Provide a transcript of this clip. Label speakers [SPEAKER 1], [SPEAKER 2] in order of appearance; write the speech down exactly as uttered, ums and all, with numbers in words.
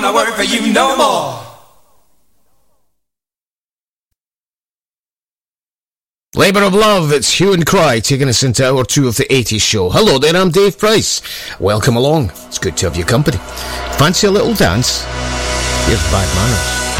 [SPEAKER 1] I work for you no more.
[SPEAKER 2] Labour of Love, it's Hue and Cry taking us into hour two of the eighties show. Hello there, I'm Dave Price. Welcome along. It's good to have your company. Fancy a little dance? Here's Bad Manners.